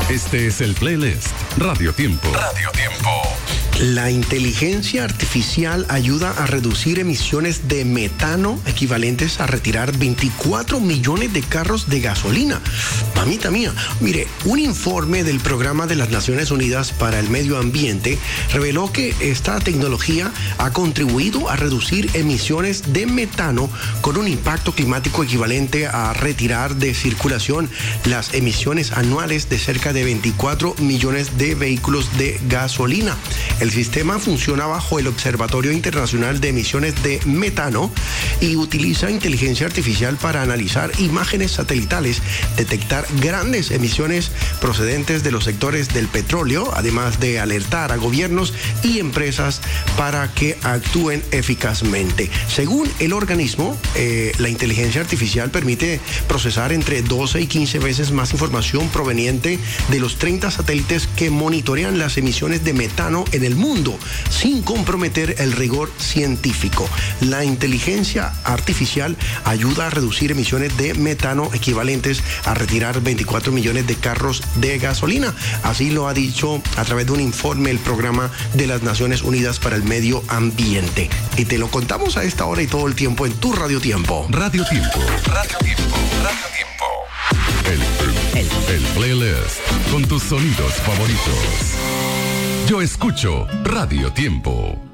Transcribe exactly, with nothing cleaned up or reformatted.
Este es el playlist Radio Tiempo. Radio Tiempo. La inteligencia artificial ayuda a reducir emisiones de metano equivalentes a retirar veinticuatro millones de carros de gasolina. Mamita mía, mire, un informe del Programa de las Naciones Unidas para el Medio Ambiente reveló que esta tecnología ha contribuido a reducir emisiones de metano con un impacto climático equivalente a retirar de circulación las emisiones anuales de cerca de veinticuatro millones de vehículos de gasolina. El sistema funciona bajo el Observatorio Internacional de Emisiones de Metano y utiliza inteligencia artificial para analizar imágenes satelitales, detectar grandes emisiones procedentes de los sectores del petróleo, además de alertar a gobiernos y empresas para que actúen eficazmente. Según el organismo, eh, la inteligencia artificial permite procesar entre doce y quince veces más información proveniente de los treinta satélites que monitorean las emisiones de metano en el mundo, sin comprometer el rigor científico. La inteligencia artificial ayuda a reducir emisiones de metano equivalentes a retirar veinticuatro millones de carros de gasolina. Así lo ha dicho a través de un informe el Programa de las Naciones Unidas para el Medio Ambiente. Y te lo contamos a esta hora y todo el tiempo en tu Radio Tiempo. Radio Tiempo. Radio Tiempo. Radio Tiempo. El, el, el playlist con tus sonidos favoritos. Yo escucho Radio Tiempo.